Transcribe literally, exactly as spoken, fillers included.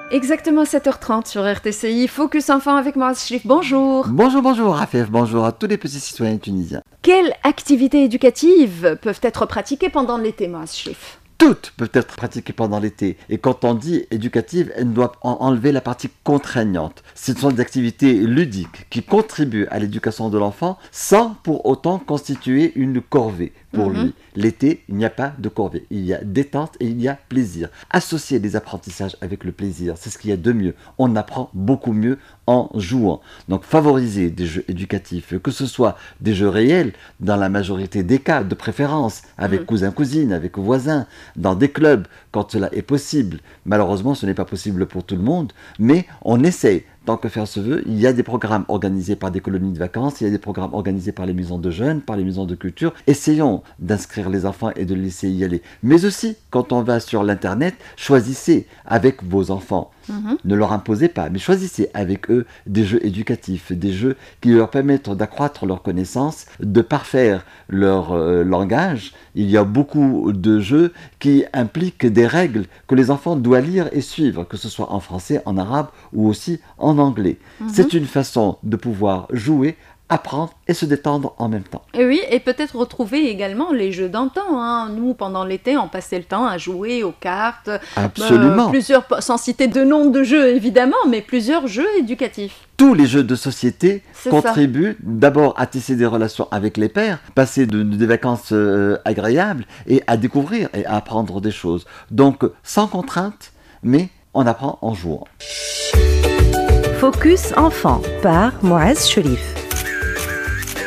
Exactement sept heures trente sur R T C I, Focus Enfant avec Moaz Chlif. Bonjour. Bonjour, bonjour Rafef, bonjour à tous les petits citoyens tunisiens. Quelles activités éducatives peuvent être pratiquées pendant l'été, Moaz Chlif? Toutes peuvent être pratiquées pendant l'été. Et quand on dit éducative, elles doivent en enlever la partie contraignante. Ce sont des activités ludiques qui contribuent à l'éducation de l'enfant sans pour autant constituer une corvée pour Mhm. lui. L'été, il n'y a pas de corvée. Il y a détente et il y a plaisir. Associer les apprentissages avec le plaisir, c'est ce qu'il y a de mieux. On apprend beaucoup mieux en jouant. Donc favoriser des jeux éducatifs, que ce soit des jeux réels, dans la majorité des cas, de préférence, avec Mhm. cousins, cousines, avec voisins, dans des clubs, quand cela est possible. Malheureusement, ce n'est pas possible pour tout le monde, mais on essaye. Tant que faire se veut, il y a des programmes organisés par des colonies de vacances, il y a des programmes organisés par les maisons de jeunes, par les maisons de culture. Essayons d'inscrire les enfants et de les laisser y aller. Mais aussi, quand on va sur l'Internet, choisissez avec vos enfants. Mhm. Ne leur imposez pas, mais choisissez avec eux des jeux éducatifs, des jeux qui leur permettent d'accroître leurs connaissances, de parfaire leur euh, langage. Il y a beaucoup de jeux qui impliquent des règles que les enfants doivent lire et suivre, que ce soit en français, en arabe ou aussi en anglais. Mhm. C'est une façon de pouvoir jouer, apprendre et se détendre en même temps. Et oui, et peut-être retrouver également les jeux d'antan, hein. Nous, pendant l'été, on passait le temps à jouer aux cartes. Absolument. Euh, plusieurs, sans citer de nom de jeux évidemment, mais plusieurs jeux éducatifs. Tous les jeux de société C'est contribuent d'abord à tisser des relations avec les pairs, passer de, de- des vacances euh, agréables et à découvrir et à apprendre des choses. Donc sans contrainte, mais on apprend en jouant. Focus Enfant par Moaz Chlif.